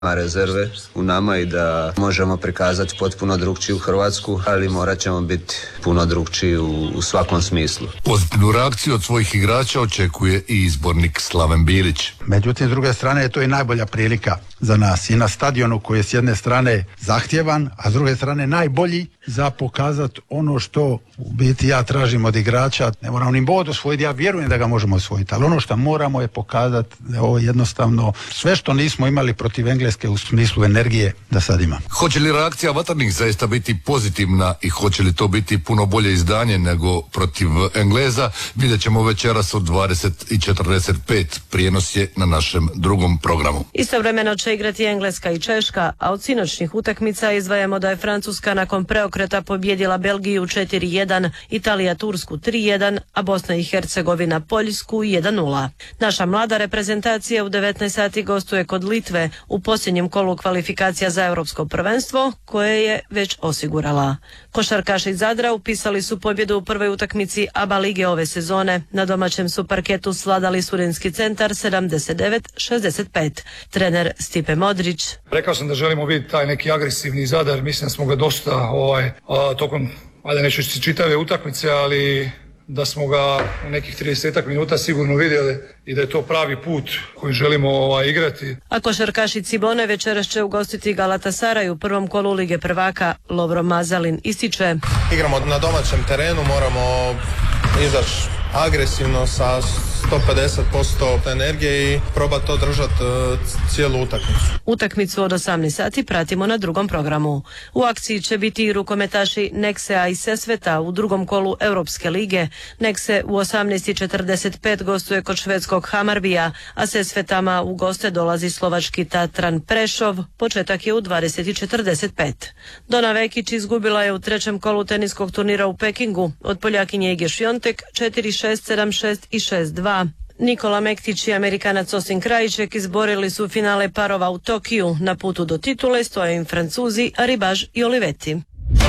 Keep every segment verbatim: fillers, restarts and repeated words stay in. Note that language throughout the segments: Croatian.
rezerve u nama i da možemo prikazati potpuno drugčiju Hrvatsku, ali morat ćemo biti puno drugčiji u, u svakom smislu. Pozitivnu reakciju od svojih igrača očekuje i izbornik Slaven Bilić. Međutim, s druge strane je to i najbolja prilika za nas i na stadionu koji je s jedne strane zahtjevan, a s druge strane najbolji za pokazati ono što u biti ja tražim od igrača. Ne moramo ni bod osvojiti, ja vjerujem da ga možemo osvojiti, ali ono što moramo je pokazati da je ovo jednostavno sve što nismo imali protiv Engleske u smislu energije da sad ima. Hoće li reakcija vatrnih zaista biti pozitivna i hoće li to biti puno bolje izdanje nego protiv Engleza, vidjet ćemo večeras od dvadeset i četrdeset pet. Prijenos je na našem drugom programu. Istovremeno će igrati Engleska i Češka, a od sinoćnih utakmica izdvajamo da je Francuska nakon preokreta pobjedila Belgiju četiri jedan, Italija Tursku tri jedan, a Bosna i Hercegovina Poljsku jedan nula. Naša mlada reprezentacija u devetnaest sati gostuje kod Litve u posljednjem kolu kvalifikacija za europsko prvenstvo, koje je već osigurala. Košarkaši iz Zadra upisali su pobjedu u prvoj utakmici A B A lige ove sezone. Na domaćem su parketu svladali Studentski centar sedamdeset devet šezdeset pet. Trener Stipe Modrić: rekao sam da želimo biti taj neki agresivni Zadar, mislim da smo ga dosta ovaj, a, tokom, ajde neću čitave utakmice, ali da smo ga u nekih trideset minuta sigurno vidjeli i da je to pravi put koji želimo ovaj, igrati. A košarkaši Cibone večeras će ugostiti Galatasaraj u prvom kolu Lige prvaka. Lovro Mazalin ističe: igramo na domaćem terenu, moramo izaći agresivno sa sto pedeset posto energije i probati to držati uh, cijelu utakmicu. Utakmicu od osamnaest sati pratimo na drugom programu. U akciji će biti i rukometaši Neksea i Sesveta u drugom kolu Europske lige. Nekse u osamnaest i četrdeset pet gostuje kod švedskog Hamarbija, a Sesvetama u goste dolazi slovački Tatran Prešov. Početak je u dvadeset i četrdeset pet. Dona Vekić izgubila je u trećem kolu teniskog turnira u Pekingu od Poljakinje Ige Šiontek četiri šest, sedam šest i šest dva. Nikola Mektić i Amerikanac Osin Krajiček izborili su finale parova u Tokiju. Na putu do titule stoje im Francuzi Ribaž i Olivetti.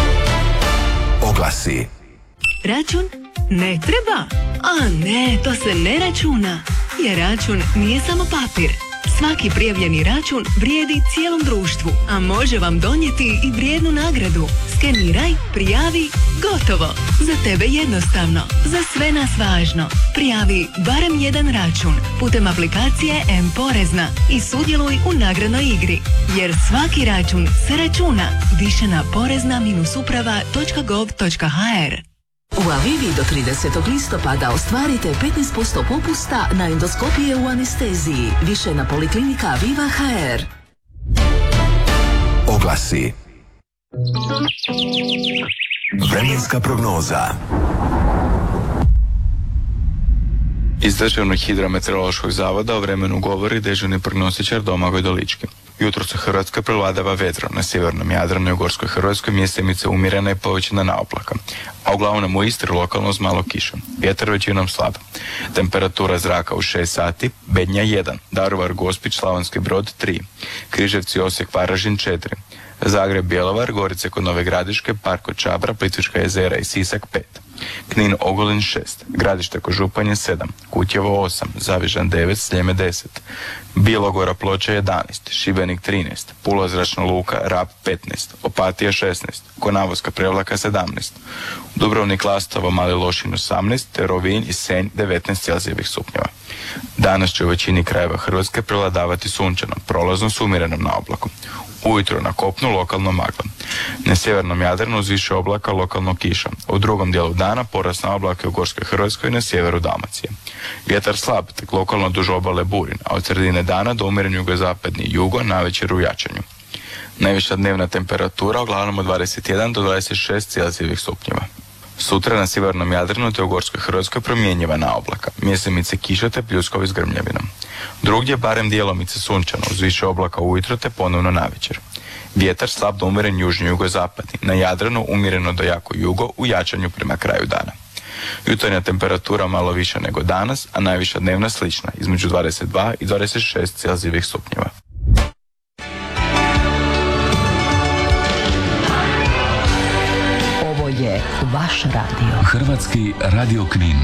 Oglasi. Račun ne treba? A ne, to se ne računa. Jer račun nije samo papir. Svaki prijavljeni račun vrijedi cijelom društvu, a može vam donijeti i vrijednu nagradu. Skeniraj, prijavi, gotovo. Za tebe jednostavno, za sve nas važno. Prijavi barem jedan račun putem aplikacije M-Porezna i sudjeluj u nagradnoj igri. Jer svaki račun se računa. Više na porezna uprava točka gov točka ha er. U Avivi do tridesetog listopada ostvarite petnaest posto popusta na endoskopije u anesteziji. Više na Poliklinika Aviva ha er. Oglasi. Vremenska prognoza. Iz Državnog hidrometeorološkog zavoda o vremenu govori dežurni prognostičar Domagoj Dolički. Jutros u Hrvatskoj prevladava vedro, na sjevernom Jadranu i u Gorskoj Hrvatskoj mjestimice umjerena i povećana naoplaka, a uglavnom u Istri lokalno uz malo kiša. Vjetar većinom slab. Temperatura zraka u šest sati, Bednja jedan, Daruvar, Gospić, Slavonski Brod tri, Križevci, Osijek, Varaždin četiri, Zagreb, Bjelovar, Gorice kod Nove Gradiške, Park kod Čabra, Plitvička jezera i Sisak pet, Knin, Ogulin šest, Gradište kod Županje sedam, Kutjevo osam, Zavižan devet, Sljeme deset, Bilogora, Ploče jedanaest, Šibenik trinaest, Pula, Zračna luka, Rab petnaest, Opatija šesnaest, Konavoska, Prevlaka sedamnaest, Dubrovnik, Lastovo, Mali Lošinj osamnaest, te Rovinj i Senj devetnaest Celzijevih stupnjeva. Danas će u većini krajeva Hrvatske prevladavati sunčano, prolazno s umjerenom naoblakom. Ujutro na kopnu lokalno magla. Na sjevernom Jadranu uz više oblaka lokalno kiša. U drugom dijelu dana porast na oblake u Gorskoj Hrvatskoj i na sjeveru Dalmacije. Vjetar slab, tek lokalno duž obale burin, a od sredine dana do umjeren jugozapadni jugo, navečer u jačanju. Najviša dnevna temperatura uglavnom od dvadeset jedan do dvadeset šest Celzijevih stupnjeva. Sutra na sjevernom Jadranu te u Gorskoj Hrvatskoj promjenjiva naoblaka, mjesemice kiše te pljuskovi s grmljavinom. Drugdje barem dijelomice sunčano, uz više oblaka ujutro te ponovno navečer. Vjetar slab do umjeren južni jugozapadni, na Jadranu umjereno do jako jugo, u jačanju prema kraju dana. Jutarnja temperatura malo više nego danas, a najviša dnevna slična, između dvadeset dva i dvadeset šest Celzijevih stupnjeva. Ovo je vaš radio. Hrvatski radio Knin.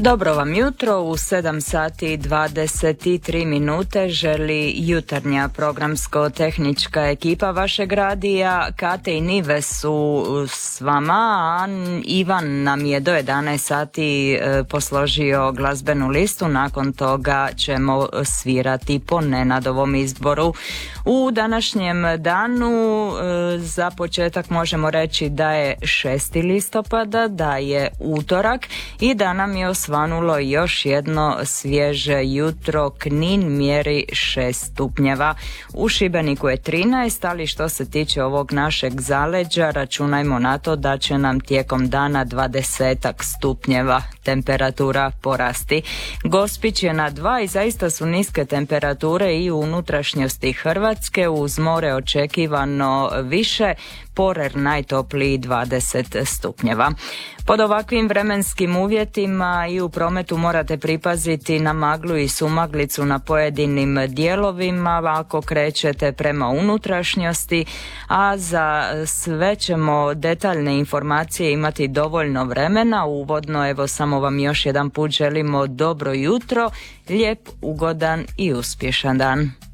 Dobro vam jutro, u sedam sati i dvadeset tri minute želi jutarnja programsko-tehnička ekipa vašeg radija. Kate i Nive su s vama, a Ivan nam je do jedanaest sati posložio glazbenu listu, nakon toga ćemo svirati po Nenadovom izboru. U današnjem danu za početak možemo reći da je šesti listopada, da je utorak i da nam je osvanulo još jedno svježe jutro. Knin mjeri šest stupnjeva. U Šibeniku je trinaest, ali što se tiče ovog našeg zaleđa, računajmo na to da će nam tijekom dana dvadesetak stupnjeva temperatura porasti. Gospić je na dva i zaista su niske temperature i u unutrašnjosti Hrvatske, uz more očekivano više, Porer najtopliji dvadeset stupnjeva. Pod ovakvim vremenskim uvjetima i u prometu morate pripaziti na maglu i sumaglicu na pojedinim dijelovima ako krećete prema unutrašnjosti, a za sve ćemo detaljne informacije imati dovoljno vremena. Uvodno evo samo vam još jedan put želimo dobro jutro, lijep, ugodan i uspješan dan.